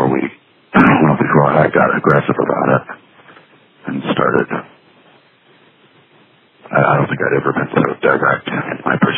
before I got aggressive about it and started. I don't think I'd ever been so direct in my perception